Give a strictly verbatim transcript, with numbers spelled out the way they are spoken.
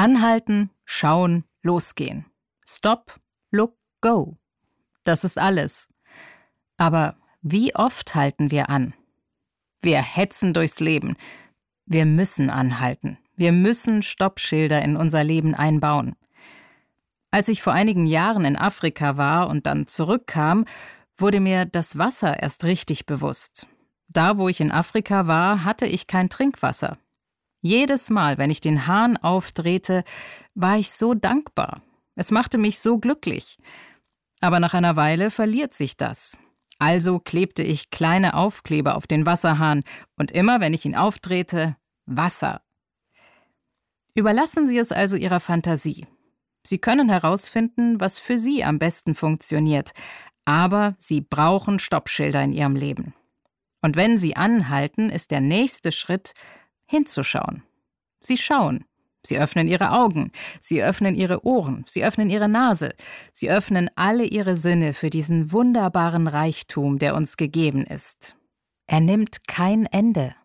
Anhalten, schauen, losgehen. Stop, look, go. Das ist alles. Aber wie oft halten wir an? Wir hetzen durchs Leben. Wir müssen anhalten. Wir müssen Stoppschilder in unser Leben einbauen. Als ich vor einigen Jahren in Afrika war und dann zurückkam, wurde mir das Wasser erst richtig bewusst. Da, wo ich in Afrika war, hatte ich kein Trinkwasser. Jedes Mal, wenn ich den Hahn aufdrehte, war ich so dankbar. Es machte mich so glücklich. Aber nach einer Weile verliert sich das. Also klebte ich kleine Aufkleber auf den Wasserhahn und immer, wenn ich ihn aufdrehte, Wasser. Überlassen Sie es also Ihrer Fantasie. Sie können herausfinden, was für Sie am besten funktioniert, aber Sie brauchen Stoppschilder in Ihrem Leben. Und wenn Sie anhalten, ist der nächste Schritt, hinzuschauen. Sie schauen. Sie öffnen Ihre Augen. Sie öffnen Ihre Ohren. Sie öffnen Ihre Nase. Sie öffnen alle Ihre Sinne für diesen wunderbaren Reichtum, der uns gegeben ist. Er nimmt kein Ende.